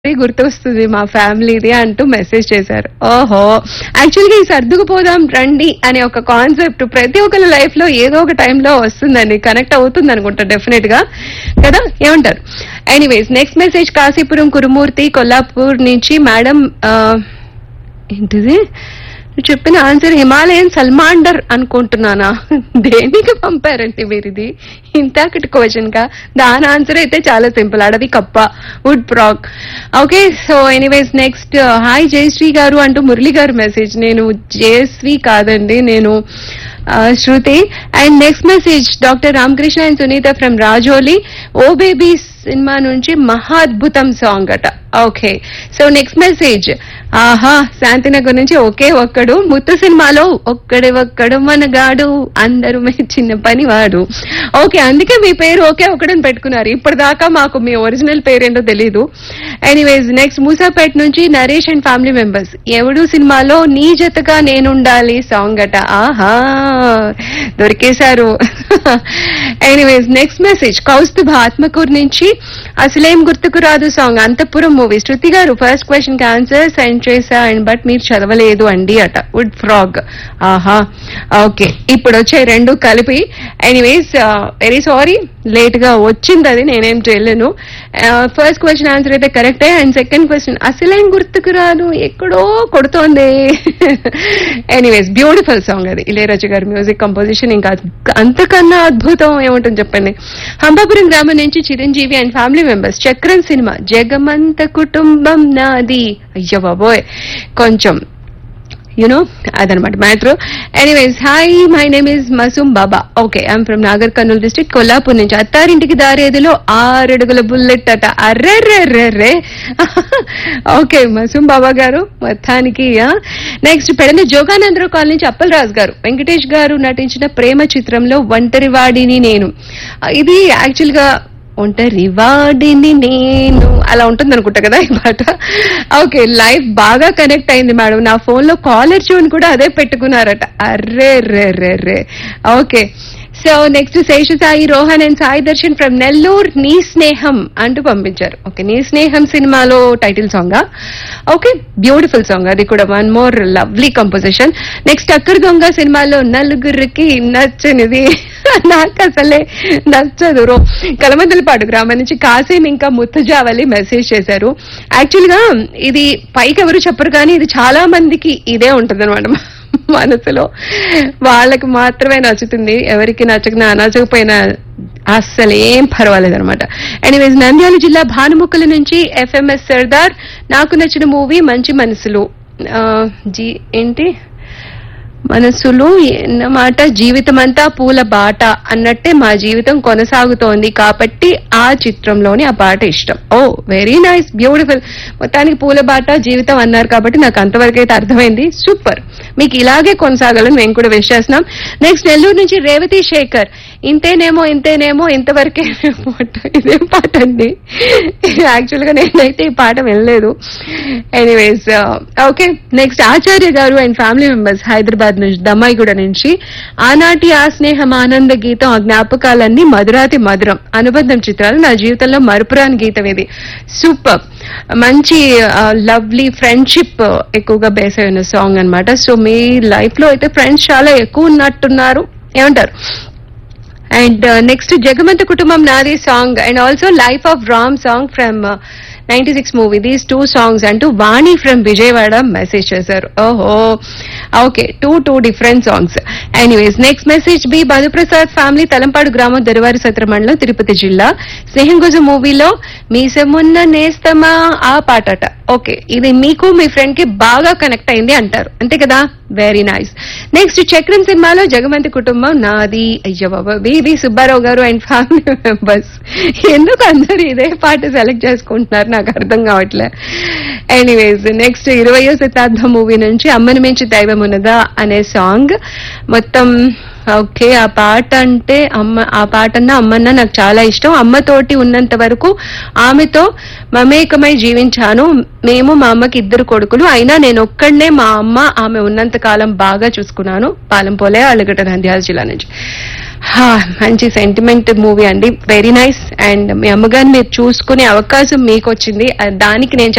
గుర్తొస్తుంది మా ఫ్యామిలీది అంటూ మెసేజ్ చేశారు. ఓహో, యాక్చువల్గా ఈ సర్దుకుపోదాం రండి అనే ఒక కాన్సెప్ట్ ప్రతి ఒక్కరి లైఫ్ లో ఏదో ఒక టైంలో వస్తుందండి, కనెక్ట్ అవుతుంది అనుకుంటా డెఫినెట్ గా కదా, ఏమంటారు? Anyways, next message Kasipuram Kurumurthy Kollapur నుంచి. మేడం ఏంటిది నువ్వు చెప్పిన ఆన్సర్ హిమాలయన్ సల్మాండర్ అనుకుంటున్నానా? దేనికి పంపారంటే మీరు ఇది ఇంతకటి క్వశ్చన్ గా? దాని ఆన్సర్ అయితే చాలా సింపుల్, అడవి కప్ప, would frog. Okay, so anyways next, hi Jayashree గారు అంటూ మురళి గారు మెసేజ్. నేను జయశ్రీ కాదండి, నేను శృతి. And next message doctor Ramakrishna and Sunitha from Rajoli. Oh baby cinema నుంచి మహా అద్భుతం సాంగ్ అట. ఓకే, సో నెక్స్ట్ మెసేజ్, ఆహా శాంతినగర్ నుంచి ఒకే ఒక్కడు, ముత్తు సినిమాలో ఒక్కడే ఒక్కడు మనగాడు అందరూ చిన్న పని వాడు. ఓకే, అందుకే మీ పేరు ఒకే ఒక్కడని పెట్టుకున్నారు. ఇప్పటిదాకా మాకు మీ ఒరిజినల్ పేరేంటో తెలీదు. ఎనీవేస్ నెక్స్ట్, మూసాపేట నుంచి నరేష్ అండ్ ఫ్యామిలీ మెంబర్స్. ఎవడు సినిమాలో నీ జతగా నేనుండాలి సాంగ్ అట. ఆహా, దొరికేశారు. Anyways next message, Kaustubha Atmakur నుంచి. అసలేం గుర్తుకు రాదు సాంగ్ అంతఃపురం మూవీ. శృతి గారు ఫస్ట్ క్వశ్చన్ కి ఆన్సర్ సెండ్ చేశా అండ్ బట్ మీరు చదవలేదు అండి అట. Would frog. ఆహా, ఓకే, ఇప్పుడు వచ్చాయి రెండు కలిపి. ఎనీవేస్ వెరీ సారీ, లేట్ గా వచ్చింది, అది నేనేం చేయలేను. ఫస్ట్ క్వశ్చన్ ఆన్సర్ అయితే కరెక్టే. అండ్ సెకండ్ క్వశ్చన్ అసలేం గుర్తుకు రాదు ఎక్కడో కొడుతోంది. ఎనీవేస్ బ్యూటిఫుల్ సాంగ్ అది, ఇళయరాజా గారి మ్యూజిక్ కంపోజిషన్. ఇంకా అంతకన్నా అద్భుతం ఏముంటుంది చెప్పండి. హంబాపురం గ్రామం నుంచి చిరంజీవి అండ్ ఫ్యామిలీ మెంబర్స్. చక్రం సినిమా జగమంత కుటుంబం నాది. అయ్యో బాబోయ్, కొంచెం యునో అదనమాట matter. Anyways, hi my name is Masoom Baba. Okay, I'm from Nagar Kurnool district, Kollapur నుంచి. అత్తారింటికి దారేదిలో 6 అడుగుల బుల్లెట్ అట. అర్రెర్రెర్రెర్రే. ఓకే మసూమ్ బాబా గారు మొత్తానికి. నెక్స్ట్, పెడన జోగానందరావు కాలనీ నుంచి అప్పలరాజు గారు. వెంకటేష్ గారు నటించిన ప్రేమ చిత్రంలో ఒంటరివాడిని నేను. ఇది యాక్చువల్ గా ఒంటరివాడిని నేను అలా ఉంటుంది అనుకుంటా కదా ఈ పాట. ఓకే, లైఫ్ బాగా కనెక్ట్ అయింది మేడం. నా ఫోన్ లో కాలర్ ట్యూన్ కూడా అదే పెట్టుకున్నారట. Array ray ray ray. Okay, so next, Seshasai Rohan and Sai Darshan from Nellore. నీ స్నేహం అంటూ పంపించారు. ఓకే, నీ స్నేహం సినిమాలో title song. Okay, beautiful song అది కూడా. One more lovely composition. Next, అక్కర్ దొంగ సినిమాలో నలుగురికి నచ్చనిది నాకు అసలే నచ్చదు. కలమందలపాడు గ్రామం నుంచి కాసేం ఇంకా ముత్తజావలి మెసేజ్ చేశారు. యాక్చువల్ గా ఇది పైకి ఎవరు చెప్పరు కానీ ఇది చాలా మందికి ఇదే ఉంటుంది అనమాట మనసులో. వాళ్ళకి మాత్రమే నచ్చుతుంది, ఎవరికి నచ్చకపోయినా అస్సలు ఏం పర్వాలేదు అనమాట. ఎనీవేస్, నంద్యాల జిల్లా భానుముక్కల నుంచి ఎఫ్ఎంఎస్ సర్దార్. నాకు నచ్చిన మూవీ మంచి మనసులు. ఏంటి మనసులు అన్నమాట, జీవితం అంతా పూల బాట అన్నట్టే మా జీవితం కొనసాగుతోంది కాబట్టి ఆ చిత్రంలోని ఆ పాట ఇష్టం. ఓ వెరీ నైస్, బ్యూటిఫుల్. మొత్తానికి పూల బాట జీవితం అన్నారు కాబట్టి నాకు అంతవరకు అయితే అర్థమైంది. సూపర్, మీకు ఇలాగే కొనసాగాలని మేము కూడా విష్ చేస్తున్నాం. నెక్స్ట్, నెల్లూరు నుంచి రేవతి శేఖర్. ఇంతేనేమో ఇంతేనేమో ఇంతవరకే పాట. ఇదేం పాట అండి? యాక్చువల్ గా నేనైతే ఈ పాట వినలేదు. ఎనీవేస్ ఓకే, నెక్స్ట్, ఆచార్య గారు అండ్ ఫ్యామిలీ మెంబర్స్ హైదరాబాద్ నుంచి, దమ్మాయిగూడ నుంచి. ఆనాటి ఆ స్నేహం ఆనంద గీతం, ఆ జ్ఞాపకాలన్నీ మధురాతి మధురం. అనుబంధం చిత్రాలు నా జీవితంలో మరుపురాని గీతం ఇది. సూపర్, మంచి లవ్లీ ఫ్రెండ్షిప్ ఎక్కువగా బేస్ అయిన సాంగ్ అనమాట. సో మీ లైఫ్ లో అయితే ఫ్రెండ్స్ చాలా ఎక్కువ ఉన్నట్టున్నారు, ఏమంటారు? అండ్ నెక్స్ట్, జగమంత కుటుంబం నాది song and also life of Ram song from 96 movie. These 2 songs అంటూ వాణి ఫ్రమ్ విజయవాడ మెసేజ్ చేశారు. ఓహో, okay, two different songs. Anyways next message, B Madhu Prasad family, Talampadu గ్రామం, దొరవారి సత్ర మండలం, తిరుపతి జిల్లా. స్నేహం కోసం మూవీలో మీసమున్న నేస్తమా ఆ పాటట. ఓకే, ఇది మీకు మీ ఫ్రెండ్ కి బాగా కనెక్ట్ అయింది అంటారు, అంతే కదా? Very nice. నెక్స్ట్, చక్రం సినిమాలో జగమంతి కుటుంబం నాది. అయ్యో బాబా, బివి సుబ్బారావు గారు అండ్ ఫ్యామిలీ మెంబర్స్. ఎందుకు అందరు ఇదే పాట సెలెక్ట్ చేసుకుంటున్నారు నాకు అర్థం కావట్లే. ఎనీవేస్ నెక్స్ట్, 20వ శతాబ్దం మూవీ నుంచి అమ్మని మించి దైవం ఉన్నదా అనే సాంగ్. మొత్తం ఓకే, ఆ పాట అంటే ఆ పాటన్నా అమ్మన్నా నాకు చాలా ఇష్టం. అమ్మతోటి ఉన్నంత వరకు ఆమెతో మమేకమై జీవించాను. మేము మా అమ్మకి 2 కొడుకులు, అయినా నేను ఒక్కడనే మా అమ్మ ఆమె ఉన్నంత కాలం బాగా చూసుకున్నాను. పాలంపోలే, అళ్ళగడ్డ, నంద్యాల జిల్లా నుంచి. మంచి సెంటిమెంట్ మూవీ అండి, వెరీ నైస్. అండ్ మీ అమ్మగారిని మీరు చూసుకునే అవకాశం మీకు వచ్చింది, దానికి నేను